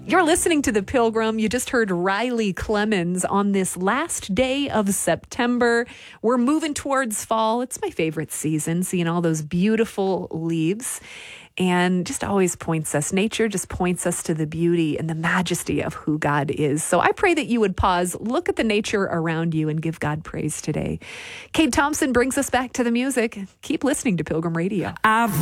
You're listening to The Pilgrim. You just heard Riley Clemmons on this last day of September. We're moving towards fall. It's my favorite season, seeing all those beautiful leaves. And just always points us, nature just points us to the beauty and the majesty of who God is. So I pray that you would pause, look at the nature around you, and give God praise today. Kate Thompson brings us back to the music. Keep listening to Pilgrim Radio.